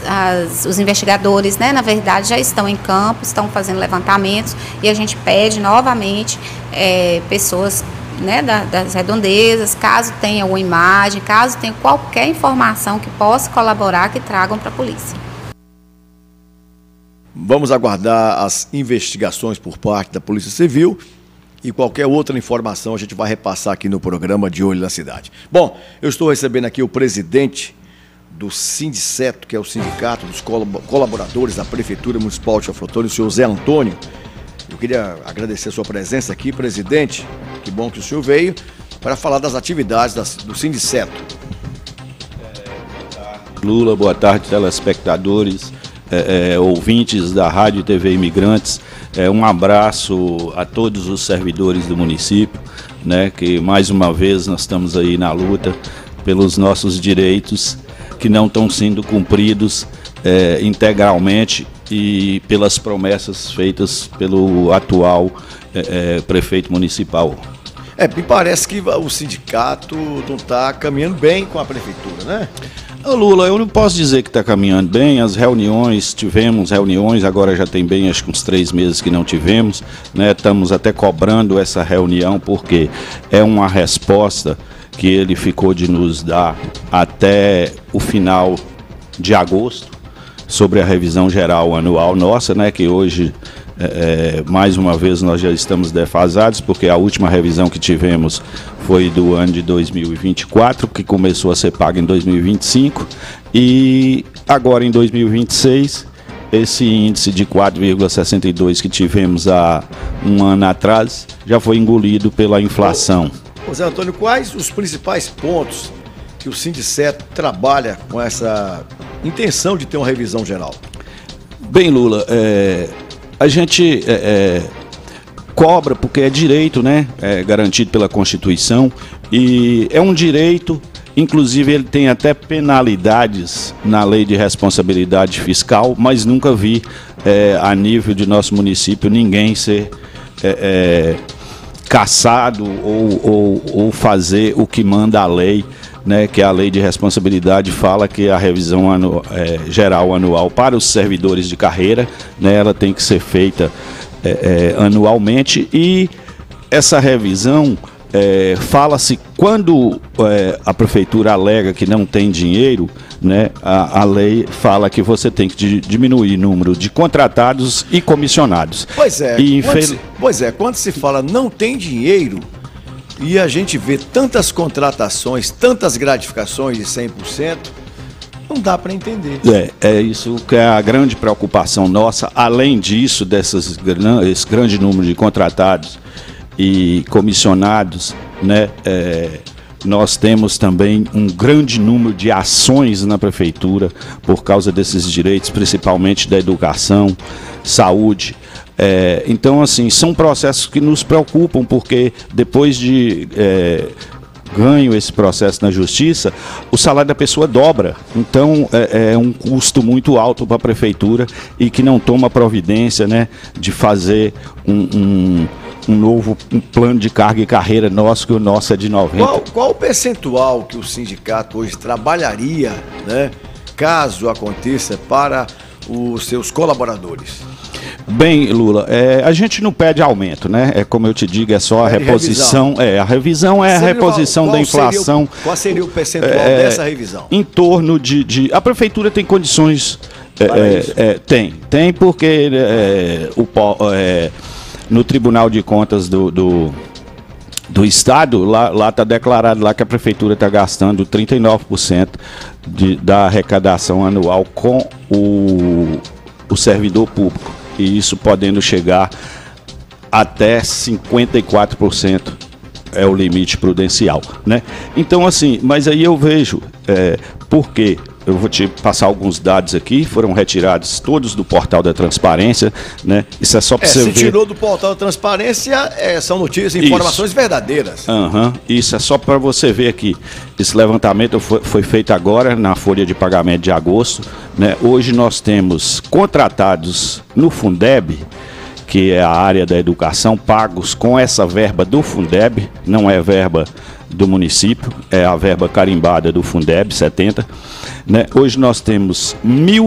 os investigadores, né, na verdade, já estão em campo, estão fazendo levantamentos e a gente pede novamente pessoas, né, das redondezas, caso tenha alguma imagem, caso tenha qualquer informação que possa colaborar, que tragam para a polícia. Vamos aguardar as investigações por parte da Polícia Civil e qualquer outra informação a gente vai repassar aqui no programa De Olho na Cidade. Bom, eu estou recebendo aqui o presidente do Sindiceto, que é o Sindicato dos Colaboradores da Prefeitura Municipal de Teófilo Otoni, o senhor Zé Antônio. Eu queria agradecer a sua presença aqui, presidente. Que bom que o senhor veio para falar das atividades do Sindiceto. Boa tarde, Lula, boa tarde, telespectadores, ouvintes da Rádio e TV Imigrantes. Um abraço a todos os servidores do município, né, que mais uma vez nós estamos aí na luta pelos nossos direitos que não estão sendo cumpridos integralmente e pelas promessas feitas pelo atual prefeito municipal. Me parece que o sindicato não está caminhando bem com a prefeitura, né? Lula, eu não posso dizer que está caminhando bem. As reuniões, tivemos reuniões, agora já tem bem, acho que uns 3 meses que não tivemos, né? Estamos até cobrando essa reunião porque é uma resposta que ele ficou de nos dar até o final de agosto sobre a revisão geral anual nossa, né? Que hoje, mais uma vez, nós já estamos defasados, porque a última revisão que tivemos foi do ano de 2024, que começou a ser paga em 2025, e agora em 2026, esse índice de 4,62 que tivemos há um ano atrás, já foi engolido pela inflação. Zé Antônio, quais os principais pontos que o Sindiceto trabalha com essa intenção de ter uma revisão geral? Bem, Lula, a gente cobra porque é direito, né? É garantido pela Constituição e é um direito, inclusive ele tem até penalidades na lei de responsabilidade fiscal, mas nunca vi a nível de nosso município ninguém ser caçado ou fazer o que manda a lei, né, que a lei de responsabilidade fala que a revisão geral anual para os servidores de carreira, né, ela tem que ser feita anualmente, e essa revisão fala-se quando a prefeitura alega que não tem dinheiro, né, a lei fala que você tem que diminuir o número de contratados e comissionados. Pois é, quando se fala não tem dinheiro e a gente vê tantas contratações, tantas gratificações de 100%, não dá para entender. É isso que é a grande preocupação nossa. Além disso, esse grande número de contratados e comissionados, né, nós temos também um grande número de ações na prefeitura por causa desses direitos, principalmente da educação, saúde. Então, assim, são processos que nos preocupam, porque depois de ganho esse processo na justiça, o salário da pessoa dobra. Então, é um custo muito alto para a prefeitura e que não toma providência, né, de fazer um novo plano de carga e carreira nosso, que o nosso é de 90%. Qual o percentual que o sindicato hoje trabalharia, né, caso aconteça, para os seus colaboradores? Bem, Lula, a gente não pede aumento, né? Como eu te digo, é só a reposição. A revisão é a reposição da inflação. Qual seria o percentual dessa revisão? Em torno de... A prefeitura tem condições... Tem porque no Tribunal de Contas do Estado, lá está declarado lá que a prefeitura está gastando 39% da arrecadação anual com o servidor público, e isso podendo chegar até 54% é o limite prudencial, né? Então, assim, mas aí eu vejo por quê? Eu vou te passar alguns dados aqui, foram retirados todos do portal da transparência, né? Isso é só para você ver. Se tirou do portal da transparência, são notícias, informações verdadeiras. Isso é só para você ver aqui. Esse levantamento foi feito agora na folha de pagamento de agosto, né? Hoje nós temos contratados no Fundeb, que é a área da educação, pagos com essa verba do Fundeb, não é verba do município, é a verba carimbada do Fundeb, 70, né? Hoje nós temos